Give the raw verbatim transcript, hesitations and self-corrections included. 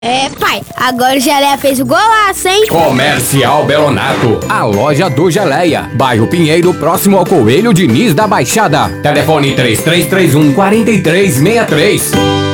É, pai, agora o Geleia fez o golaço, hein? Comercial Belonato, a loja do Geleia, bairro Pinheiro, próximo ao Coelho Diniz da Baixada. Telefone três três três um, quatro três seis três.